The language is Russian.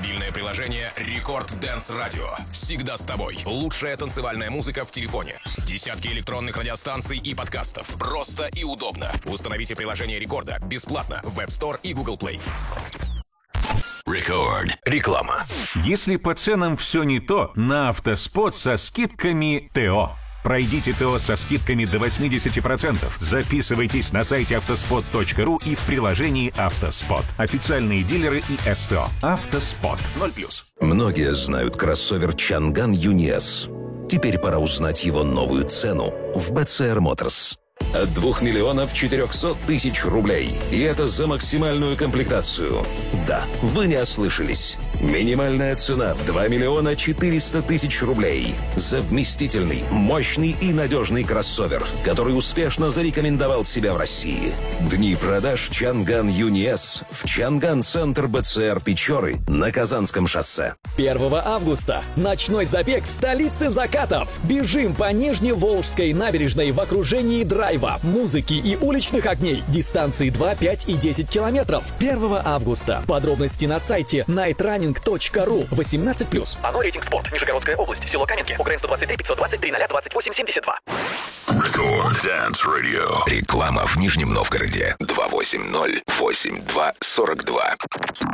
Мобильное приложение Рекорд Dance Radio. Всегда с тобой. Лучшая танцевальная музыка в телефоне. Десятки электронных радиостанций и подкастов. Просто и удобно. Установите приложение Рекорда бесплатно в App Store и Google Play. Рекорд. Реклама. Если по ценам все не то, на Автоспот со скидками ТО. Пройдите ТО со скидками до 80%. Записывайтесь на сайте автоспот.ру и в приложении «Автоспот». Официальные дилеры и СТО. «Автоспот». 0+. Многие знают кроссовер Чанган Юниас. Теперь пора узнать его новую цену в BCR Motors. От 2 миллионов 400 тысяч рублей. И это за максимальную комплектацию. Да, вы не ослышались. Минимальная цена в 2 миллиона 400 тысяч рублей. За вместительный, мощный и надежный кроссовер, который успешно зарекомендовал себя в России. Дни продаж Чанган Юниас в Чанган-центр БЦР Печоры на Казанском шоссе. 1 августа. Ночной забег в столице закатов. Бежим по Нижневолжской набережной в окружении драйва, музыки и уличных огней. Дистанции 2, 5 и 10 километров. 1 августа. Подробности на сайте nightrunning.ru. 18+. АНО рейтинг спорт. Нижегородская область. Село Каменки. УКРН 123 523 028 72. Рекорд Dance Radio. Реклама в Нижнем Новгороде. 280-82-42.